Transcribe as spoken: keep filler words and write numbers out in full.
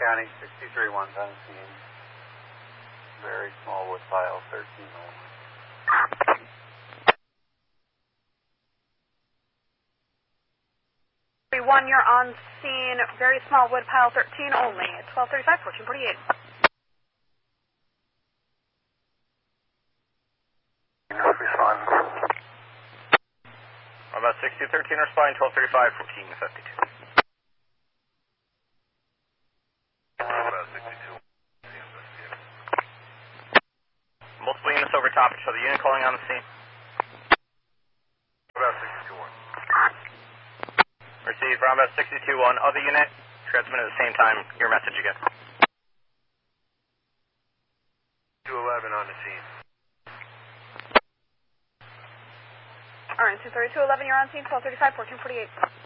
County, sixty-three one's on scene. Very small wood pile, thirteen only. One, you're on scene, very small wood pile, thirteen only, at twelve thirty-five, fourteen forty-eight. Respond. About sixty thirteen, responding, twelve thirty-five, fourteen fifty-two. About sixty-two. Multiple units over top, show the unit calling on the scene. About sixty-two one. Receive, Bravo sixty-two one, other unit, transmit at the same time, your message again. two eleven on the scene. Alright, two thirty-two eleven, you're on scene, twelve thirty-five, fourteen forty-eight.